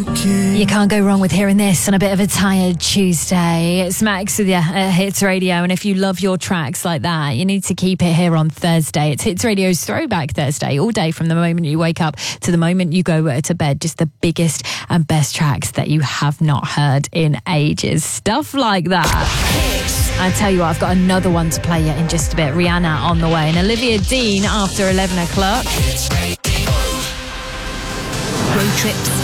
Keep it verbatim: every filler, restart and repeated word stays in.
You can't go wrong with hearing this on a bit of a tired Tuesday. It's Max with you at Hits Radio, and if you love your tracks like that, you need to keep it here on Thursday. It's Hits Radio's Throwback Thursday, all day from the moment you wake up to the moment you go to bed. Just the biggest and best tracks that you have not heard in ages. Stuff like that. I tell you what, I've got another one to play you in just a bit. Rihanna on the way, and Olivia Dean after eleven o'clock. Road trips